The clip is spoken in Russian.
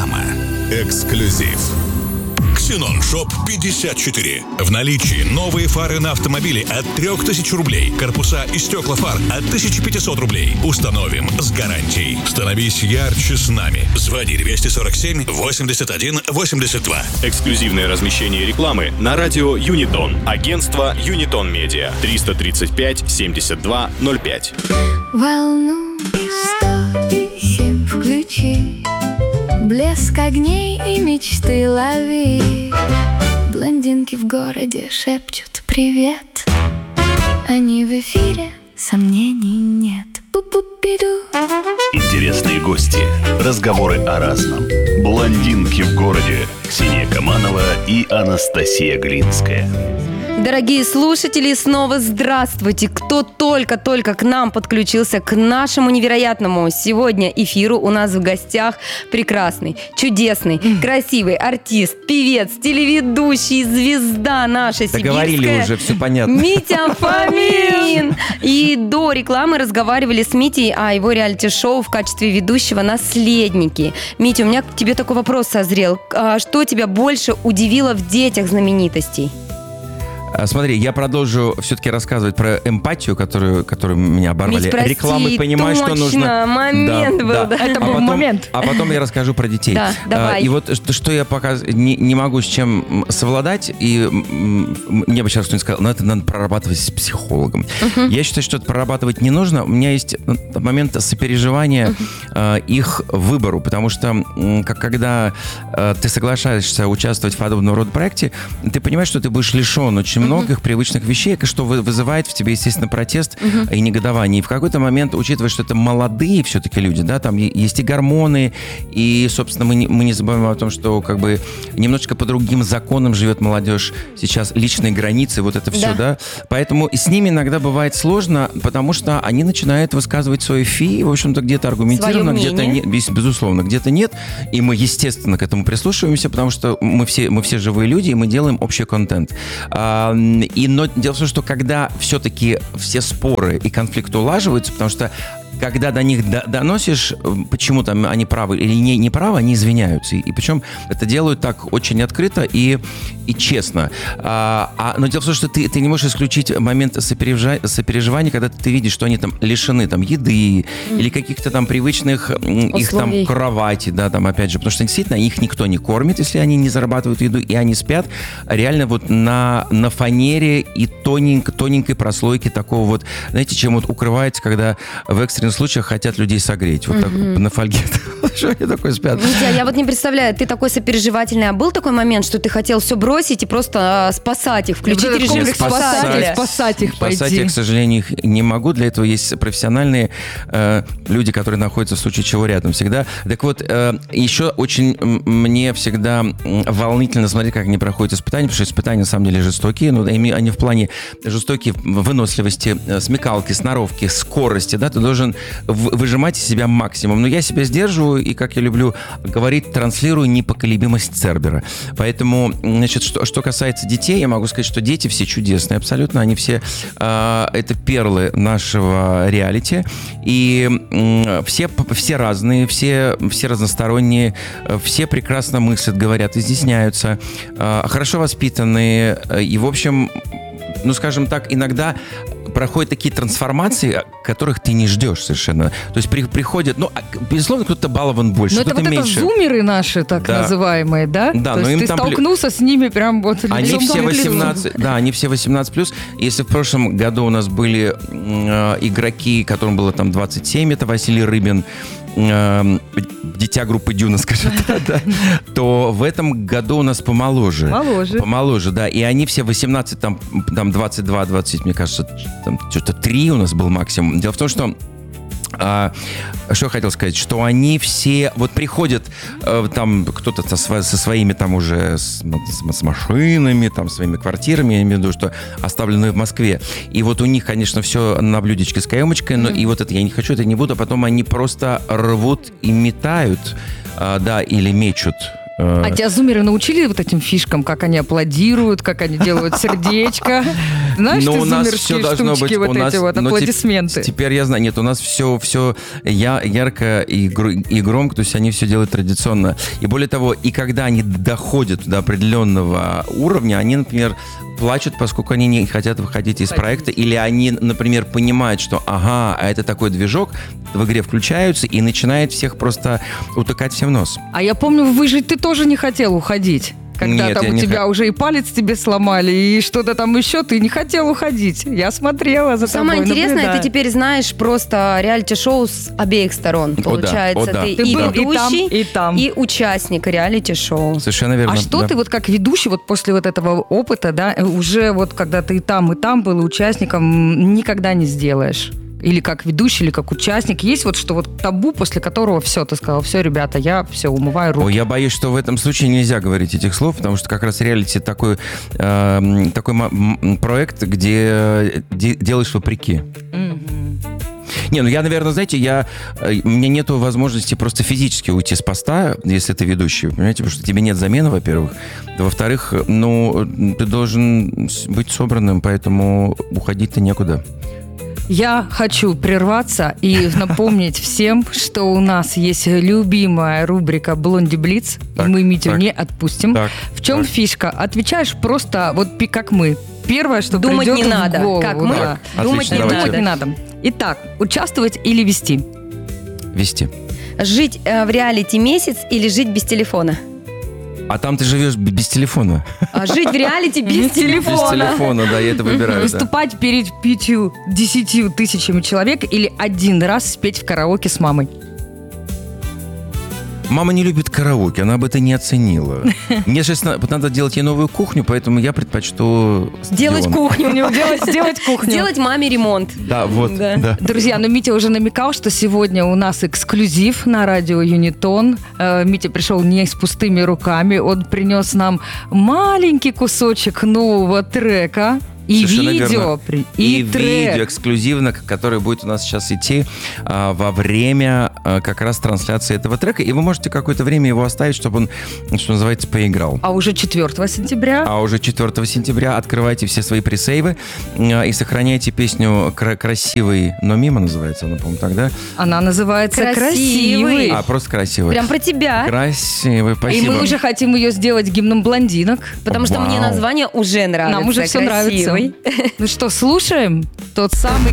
Реклама. Эксклюзив. Ксенон Шоп 54. В наличии новые фары на автомобили от 3000 рублей. Корпуса и стекла фар от 1500 рублей. Установим с гарантией. Становись ярче с нами. Звони 247 81 82. Эксклюзивное размещение рекламы на радио Юнитон. Агентство Юнитон Медиа. 335 72 05. Волну 107 включи. Блеск огней и мечты лови. Блондинки в городе шепчут привет. Они в эфире, сомнений нет. Пу-пу-пиду. Интересные гости, разговоры о разном. Блондинки в городе. Ксения Каманова и Анастасия Глинская. Дорогие слушатели, снова здравствуйте! Кто только-только к нам подключился, к нашему невероятному сегодня эфиру, у нас в гостях прекрасный, чудесный, красивый артист, певец, телеведущий, звезда наша сибирская. Договорили уже, все понятно. Митя Фомин! И до рекламы разговаривали с Митей о его реалити-шоу в качестве ведущего «Наследники». Митя, у меня к тебе такой вопрос созрел. Что тебя больше удивило в детях знаменитостей? Смотри, я продолжу все-таки рассказывать про эмпатию, которую меня оборвали. Прости, рекламы, понимаешь, что нужно. Точно, момент был. Да. Это был момент. А потом я расскажу про детей. Да, давай. И вот что я пока не могу с чем совладать, и мне бы сейчас кто-нибудь сказал, это надо прорабатывать с психологом. Я считаю, что это прорабатывать не нужно. У меня есть момент сопереживания их выбору, потому что когда ты соглашаешься участвовать в подобного рода проекте, ты понимаешь, что ты будешь лишен очень многих привычных вещей, что вызывает в тебе, естественно, протест и негодование. И в какой-то момент, учитывая, что это молодые все-таки люди, да, там есть и гормоны, и, собственно, мы не забываем о том, что как бы немножечко по другим законам живет молодежь сейчас, личные границы, вот это все, да. Поэтому с ними иногда бывает сложно, потому что они начинают высказывать свои фи, в общем-то, где-то аргументированно, где-то нет, безусловно, где-то нет, и мы, естественно, к этому прислушиваемся, потому что мы все живые люди, и мы делаем общий контент. Но дело в том, что когда все-таки все споры и конфликты улаживаются, потому что когда до них доносишь, почему там они правы или не правы, они извиняются. И причем это делают так очень открыто и честно. Но дело в том, что ты не можешь исключить момент сопереживания, когда ты видишь, что они там лишены там, еды или каких-то там привычных их там кровати, да, там опять же, потому что действительно их никто не кормит, если они не зарабатывают еду, и они спят реально вот на фанере и тоненькой прослойке такого вот, знаете, чем вот укрывается, когда в экстренных случаях хотят людей согреть. Вот так на фольге. Что они такое спят? Митя, я вот не представляю, ты такой сопереживательный, а был такой момент, что ты хотел все бросить и просто спасать их, включить режим спасателя? Спасать их, пойти. Спасать я, к сожалению, их не могу. Для этого есть профессиональные люди, которые находятся в случае чего рядом всегда. Так вот, еще очень мне всегда волнительно смотреть, как они проходят испытания, потому что испытания на самом деле жестокие, но они в плане жестокие выносливости, смекалки, сноровки, скорости, да, ты должен выжимать из себя максимум. Но я себя сдерживаю и, как я люблю говорить, транслирую непоколебимость Цербера. Поэтому, значит, что касается детей, я могу сказать, что дети все чудесные абсолютно. Они все, это перлы нашего реалити. И все разные, все разносторонние, все прекрасно мыслят, говорят, изъясняются, хорошо воспитанные. И, в общем, ну, скажем так, иногда проходят такие трансформации, которых ты не ждешь совершенно. То есть приходят, безусловно, кто-то балован больше, кто-то меньше. Но это вот зумеры наши, так называемые, да? Да, то но есть им ты там столкнулся с ними прям вот лицом они все к лицу. 18, да, они все 18+. Если в прошлом году у нас были игроки, которым было там 27, это Василий Рыбин, дитя группы Дюна, скажем так, да, то в этом году у нас помоложе. Помоложе, да. И они все 18, там 22, 20, мне кажется, там что-то 3 у нас был максимум. Дело в том, что что я хотел сказать, что они все вот приходят там кто-то со своими там уже с машинами, там своими квартирами, я имею в виду, что оставленные в Москве. И вот у них, конечно, все на блюдечке с каемочкой, но и вот это я не хочу, это не буду, а потом они просто рвут и метают, да, или мечут А тебя зумеры научили вот этим фишкам, как они аплодируют, как они делают сердечко? Знаешь, Но ты у нас зумерские все должно штучки, быть, вот у нас, эти вот ну, аплодисменты? Теперь я знаю, нет, у нас все ярко и громко, то есть они все делают традиционно. И более того, и когда они доходят до определенного уровня, они, например, плачут, поскольку они не хотят выходить из проекта, или они, например, понимают, что ага, а это такой движок, в игре включаются и начинает всех просто утыкать всем в нос. А я помню, выжить ты тоже не хотел уходить. Когда Нет, там я у не тебя уже и палец тебе сломали, и что-то там еще, ты не хотел уходить. Я смотрела за Самое тобой, интересное, наблюдаю. ты теперь знаешь просто реалити-шоу с обеих сторон. О, да, Получается, о, да. ты Ты и был ведущий, и там. и участник реалити-шоу. Совершенно верно. А что да. ты вот как ведущий, вот после вот этого опыта, да, уже вот когда ты и там был, и участником, никогда не сделаешь? Или как ведущий, или как участник. Есть вот что вот табу, после которого все, ты сказал, все, ребята, я все, умываю руки. Ой, я боюсь, что в этом случае нельзя говорить этих слов, потому что как раз реалити такой проект, где делаешь вопреки. Не, ну я, наверное, знаете, у меня нету возможности просто физически уйти с поста, если ты ведущий, понимаете, потому что тебе нет замены, во-первых. Во-вторых, ну, ты должен быть собранным, поэтому уходить-то некуда. Я хочу прерваться и напомнить всем, что у нас есть любимая рубрика «Блонди Блиц», и Так, мы Митю так. не отпустим. Так, В чем так. фишка? Отвечаешь просто вот как мы. Первое, что Думать придет не надо, в голову. как мы. Да. Думать Отлично, не давайте. Думать не надо. надо. Итак, участвовать или вести? Вести. Жить в реалити месяц или жить без телефона? А там ты живешь без телефона. А жить в реалити без Без телефона. телефона, да, я это выбираю. да. Выступать перед 5-10 тысячами человек или один раз спеть в караоке с мамой? Мама не любит караоке, она бы это не оценила. Мне сейчас надо делать ей новую кухню, поэтому я предпочту... Сделать стадион. кухню. Сделать кухню. Сделать маме ремонт. Да, вот, Да. да. Друзья, ну Митя уже намекал, что сегодня у нас эксклюзив на радио Юнитон. Митя пришел не с пустыми руками. Он принес нам маленький кусочек нового трека. И Совершенно видео, верно. и видео трек. эксклюзивно, который будет у нас сейчас идти во время как раз трансляции этого трека. И вы можете какое-то время его оставить, чтобы он, что называется, поиграл. А уже 4 сентября А уже 4 сентября открывайте все свои пресейвы и сохраняйте песню «Красивый, но мимо» называется она, по-моему, так, да? она называется Красивый. «Красивый». А, просто «Красивый». Прям про тебя. Красивый, И спасибо. мы уже хотим ее сделать гимном блондинок. Потому что мне Вау. название уже нравится. Нам уже все Красивый. нравится. Ну что, слушаем? Тот самый